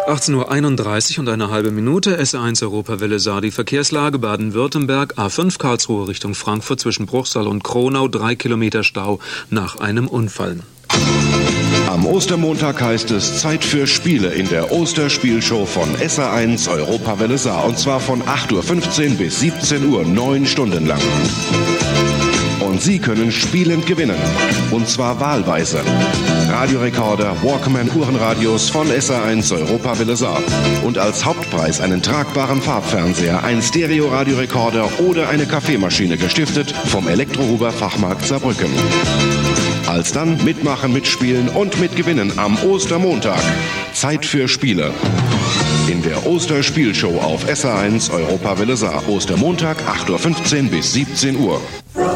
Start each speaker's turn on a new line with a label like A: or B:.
A: 18:31 Uhr und eine halbe Minute. SR1 Europawelle Saar. Die Verkehrslage Baden-Württemberg. A5 Karlsruhe Richtung Frankfurt zwischen Bruchsal und Kronau. 3 Kilometer Stau nach einem Unfall.
B: Am Ostermontag heißt es Zeit für Spiele in der Osterspielshow von SR1 Europawelle Saar. Und zwar von 8:15 Uhr bis 17 Uhr, 9 Stunden lang. Und Sie können spielend gewinnen. Und zwar wahlweise. Radiorekorder, Walkman, Uhrenradios von SR1 Europawelle Saar. Und als Hauptpreis einen tragbaren Farbfernseher, ein Stereo-Radiorekorder oder eine Kaffeemaschine, gestiftet vom Elektrohuber Fachmarkt Saarbrücken. Alsdann mitmachen, mitspielen und mitgewinnen am Ostermontag. Zeit für Spiele. In der Osterspielshow auf SR1 Europawelle Saar. Ostermontag 8:15 Uhr bis 17 Uhr.